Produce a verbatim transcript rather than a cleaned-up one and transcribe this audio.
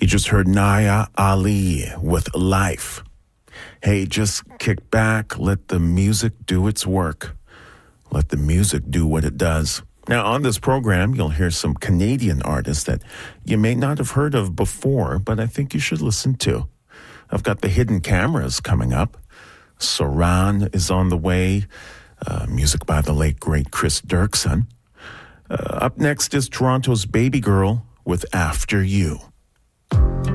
You just heard Naya Ali with Life. Hey, just kick back, let the music do its work. Let the music do what it does. Now, on this program, you'll hear some Canadian artists that you may not have heard of before, but I think you should listen to. I've got the Hidden Cameras coming up. Saran is on the way. Uh, music by the late, great Chris Dirksen. Uh, up next is Toronto's Baby Girl with After You.